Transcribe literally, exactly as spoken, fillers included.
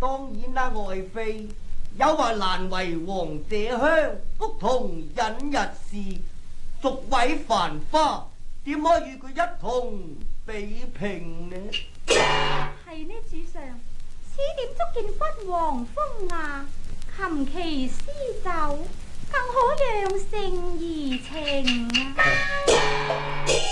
當然啦，愛妃。有話難為王者香，福同忍日事，俗毀繁花，點可與佢一同比拼呢？ 係呢，主上，此點足見君王風雅，琴棋詩酒，更可釀成怡情啊！